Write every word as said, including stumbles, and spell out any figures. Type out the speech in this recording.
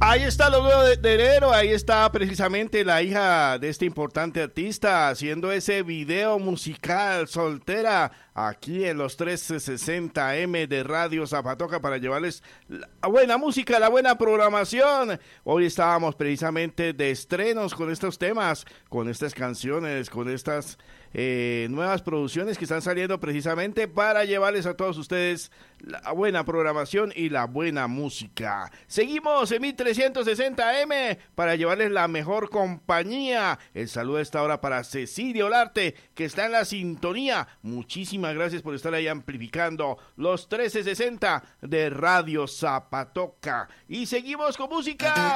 Ahí está lo nuevo de, de enero, ahí está precisamente la hija de este importante artista haciendo ese video musical soltera aquí en los trece sesenta eme de Radio Zapatoca para llevarles la buena música, la buena programación. Hoy estábamos precisamente de estrenos con estos temas, con estas canciones, con estas eh, nuevas producciones que están saliendo precisamente para llevarles a todos ustedes la buena programación y la buena música. Seguimos en mil trescientos sesenta eme para llevarles la mejor compañía. El saludo a esta hora para Cecilia Olarte, que está en la sintonía. Muchísimas gracias por estar ahí amplificando los trece sesenta de Radio Zapatoca. Y seguimos con música.